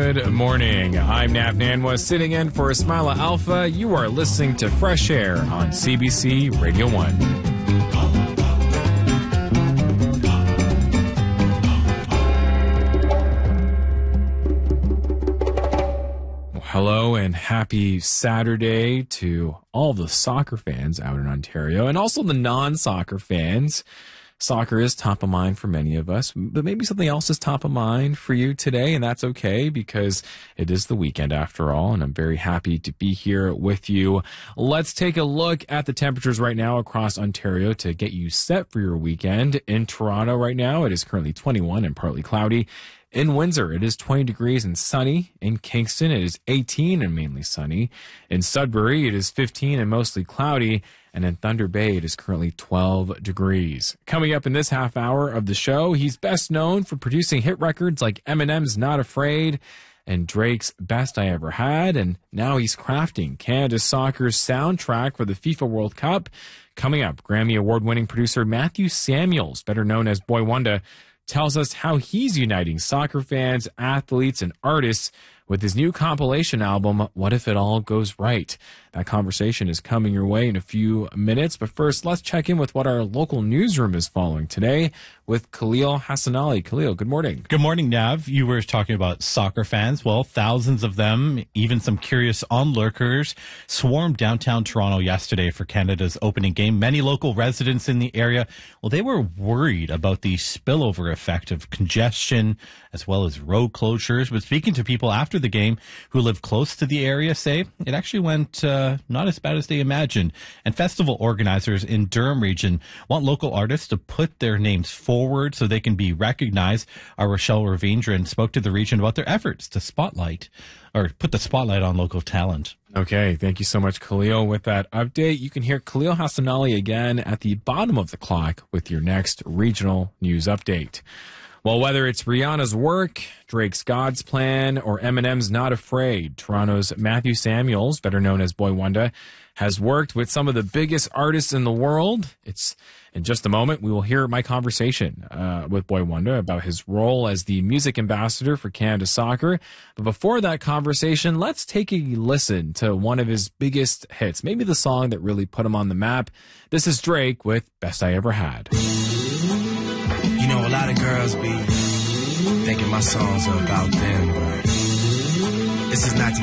Good morning. I'm Nav Nanwa, sitting in for Ismaila Alpha. You are listening to Fresh Air on CBC Radio 1. Hello and happy Saturday to all the soccer fans out in Ontario and also the non-soccer fans. Soccer is top of mind for many of us, but maybe something else is top of mind for you today, and that's okay because it is the weekend after all, and I'm very happy to be here with you. Let's take a look at the temperatures right now across Ontario to get you set for your weekend. In Toronto right now, it is currently 21 and partly cloudy. In Windsor, it is 20 degrees and sunny. In Kingston, it is 18 and mainly sunny. In Sudbury, it is 15 and mostly cloudy. And in Thunder Bay, it is currently 12 degrees. Coming up in this half hour of the show, he's best known for producing hit records like Eminem's Not Afraid and Drake's Best I Ever Had. And now he's crafting Canada's soccer's soundtrack for the FIFA World Cup. Coming up, Grammy Award-winning producer Matthew Samuels, better known as Boy Wonder, tells us how he's uniting soccer fans, athletes, and artists with his new compilation album, What If It All Goes Right? That conversation is coming your way in a few minutes, but first, let's check in with what our local newsroom is following today with Khalil Hassanali. Khalil, good morning. Good morning, Nav. You were talking about soccer fans. Well, thousands of them, even some curious onlookers, swarmed downtown Toronto yesterday for Canada's opening game. Many local residents in the area, well, they were worried about the spillover effect of congestion as well as road closures. But speaking to people after the game who live close to the area say it actually went not as bad as they imagined. And festival organizers in Durham region want local artists to put their names forward so they can be recognized. Our Rochelle Ravindran spoke to the region about their efforts to put the spotlight on local talent. Okay, thank you so much, Khalil. With that update, you can hear Khalil Hassanali again at the bottom of the clock with your next regional news update. Well, whether it's Rihanna's Work, Drake's God's Plan, or Eminem's Not Afraid, Toronto's Matthew Samuels, better known as Boy Wonder, has worked with some of the biggest artists in the world. It's in just a moment, we will hear my conversation with Boy Wonder about his role as the music ambassador for Canada Soccer. But before that conversation, let's take a listen to one of his biggest hits, maybe the song that really put him on the map. This is Drake with Best I Ever Had. You know, a lot of girls be thinking my songs are about them, but this is not to